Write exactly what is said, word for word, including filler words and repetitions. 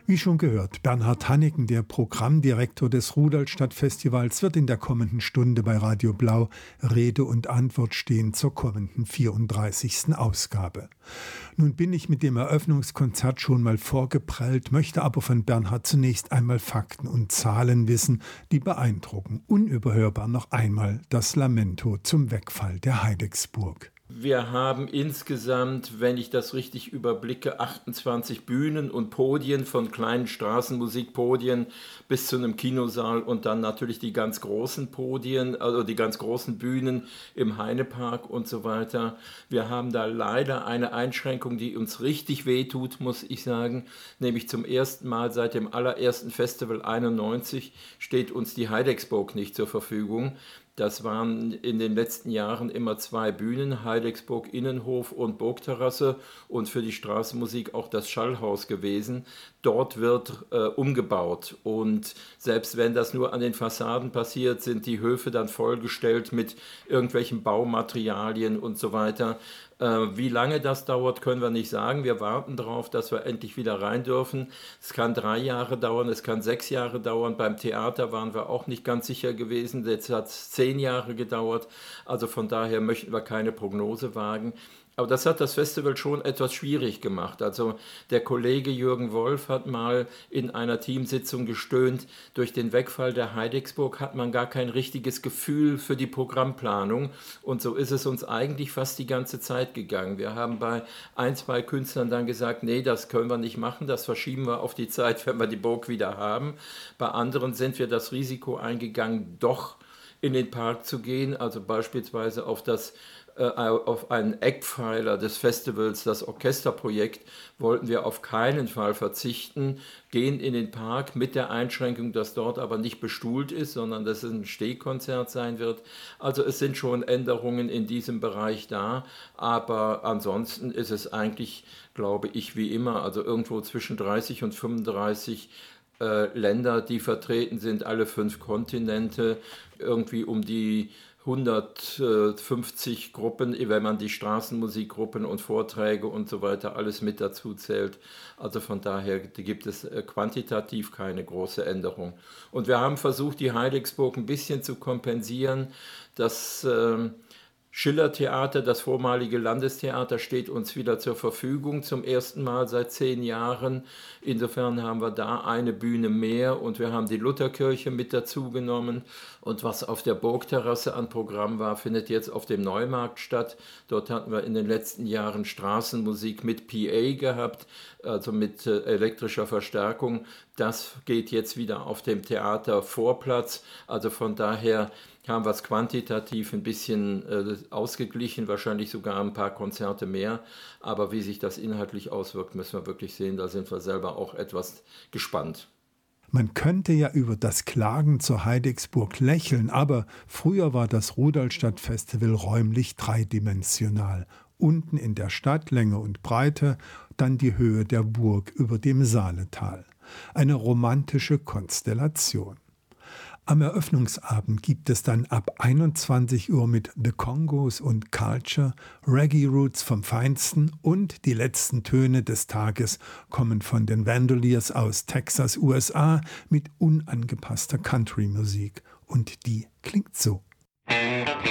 Wie schon gehört, Bernhard Hanniken, der Programmdirektor des Rudolstadt-Festivals, wird in der kommenden Stunde bei Radio Blau Rede und Antwort stehen zur kommenden vierunddreißigsten Ausgabe. Nun bin ich mit dem Eröffnungskonzert schon mal vorgeprellt, möchte aber von Bernhard zunächst einmal Fakten und Zahlen wissen, die beeindrucken. Unüberhörbar noch einmal das Lamento zum Wegfall der Heidecksburg. Wir haben insgesamt, wenn ich das richtig überblicke, achtundzwanzig Bühnen und Podien, von kleinen Straßenmusikpodien bis zu einem Kinosaal und dann natürlich die ganz großen Podien, also die ganz großen Bühnen im Heinepark und so weiter. Wir haben da leider eine Einschränkung, die uns richtig wehtut, muss ich sagen, nämlich zum ersten Mal seit dem allerersten Festival einundneunzig steht uns die Heidecksburg nicht zur Verfügung. Das waren in den letzten Jahren immer zwei Bühnen, Heidecksburg Innenhof und Burgterrasse, und für die Straßenmusik auch das Schallhaus gewesen. Dort wird äh, umgebaut, und selbst wenn das nur an den Fassaden passiert, sind die Höfe dann vollgestellt mit irgendwelchen Baumaterialien und so weiter. Äh, wie lange das dauert, können wir nicht sagen. Wir warten darauf, dass wir endlich wieder rein dürfen. Es kann drei Jahre dauern, es kann sechs Jahre dauern. Beim Theater waren wir auch nicht ganz sicher gewesen. Jetzt hat es zehn Jahre gedauert. Also von daher möchten wir keine Prognose wagen. Aber das hat das Festival schon etwas schwierig gemacht. Also der Kollege Jürgen Wolf hat mal in einer Teamsitzung gestöhnt, durch den Wegfall der Heidecksburg hat man gar kein richtiges Gefühl für die Programmplanung. Und so ist es uns eigentlich fast die ganze Zeit gegangen. Wir haben bei ein, zwei Künstlern dann gesagt, nee, das können wir nicht machen, das verschieben wir auf die Zeit, wenn wir die Burg wieder haben. Bei anderen sind wir das Risiko eingegangen, doch in den Park zu gehen, also beispielsweise auf das auf einen Eckpfeiler des Festivals, das Orchesterprojekt, wollten wir auf keinen Fall verzichten, gehen in den Park mit der Einschränkung, dass dort aber nicht bestuhlt ist, sondern dass es ein Stehkonzert sein wird. Also es sind schon Änderungen in diesem Bereich da, aber ansonsten ist es eigentlich, glaube ich, wie immer, also irgendwo zwischen dreißig und fünfunddreißig äh, Länder, die vertreten sind, alle fünf Kontinente, irgendwie um die hundertfünfzig Gruppen, wenn man die Straßenmusikgruppen und Vorträge und so weiter alles mit dazu zählt. Also von daher gibt es quantitativ keine große Änderung. Und wir haben versucht, die Heidecksburg ein bisschen zu kompensieren. Das äh, Schillertheater, das vormalige Landestheater, steht uns wieder zur Verfügung, zum ersten Mal seit zehn Jahren. Insofern haben wir da eine Bühne mehr, und wir haben die Lutherkirche mit dazu genommen. Und was auf der Burgterrasse an Programm war, findet jetzt auf dem Neumarkt statt. Dort hatten wir in den letzten Jahren Straßenmusik mit P A gehabt, also mit äh, elektrischer Verstärkung. Das geht jetzt wieder auf dem Theatervorplatz. Also von daher haben wir es quantitativ ein bisschen äh, ausgeglichen, wahrscheinlich sogar ein paar Konzerte mehr. Aber wie sich das inhaltlich auswirkt, müssen wir wirklich sehen. Da sind wir selber auch etwas gespannt. Man könnte ja über das Klagen zur Heidecksburg lächeln, aber früher war das Rudolstadt-Festival räumlich dreidimensional. Unten in der Stadt Länge und Breite, dann die Höhe der Burg über dem Saaletal. Eine romantische Konstellation. Am Eröffnungsabend gibt es dann ab einundzwanzig Uhr mit The Congos und Culture Reggae Roots vom Feinsten, und die letzten Töne des Tages kommen von den Vandaliers aus Texas, U S A, mit unangepasster Country-Musik. Und die klingt so.